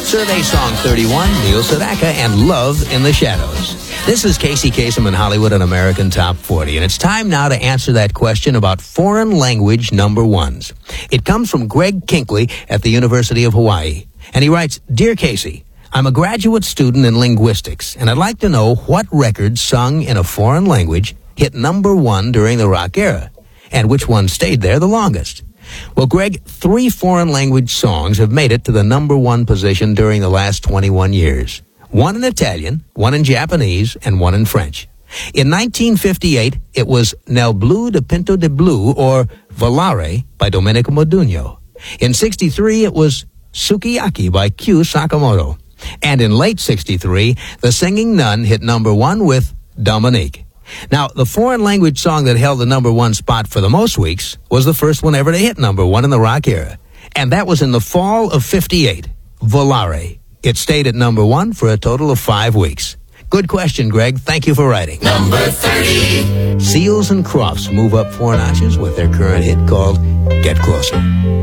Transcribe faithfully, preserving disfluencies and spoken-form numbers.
Survey Song thirty-one, Neil Sedaka and Love in the Shadows. This is Casey Kasem in Hollywood on American Top forty, and it's time now to answer that question about foreign language number ones. It comes from Greg Kinkley at the University of Hawaii, and he writes, Dear Casey, I'm a graduate student in linguistics, and I'd like to know what records sung in a foreign language hit number one during the rock era, and which one stayed there the longest. Well, Greg, three foreign language songs have made it to the number one position during the last twenty-one years. One in Italian, one in Japanese, and one in French. In nineteen fifty-eight, it was Nel Blu de Pinto de Blu, or Volare, by Domenico Modugno. In sixty-three, it was Sukiyaki by Q Sakamoto. And in late sixty-three, The Singing Nun hit number one with Dominique. Now, the foreign language song that held the number one spot for the most weeks was the first one ever to hit number one in the rock era. And that was in the fall of fifty-eight, Volare. It stayed at number one for a total of five weeks. Good question, Greg. Thank you for writing. Number thirty. Seals and Crofts move up four notches with their current hit called Get Closer.